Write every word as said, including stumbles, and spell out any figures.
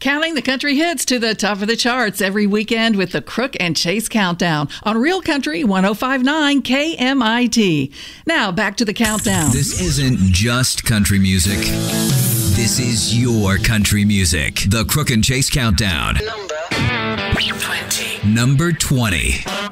Counting the country hits to the top of the charts every weekend with the Crook and Chase Countdown on Real Country one oh five point nine K M I T. Now, back to the countdown. This isn't just country music. This is your country music. The Crook and Chase Countdown. Number twenty. Number twenty.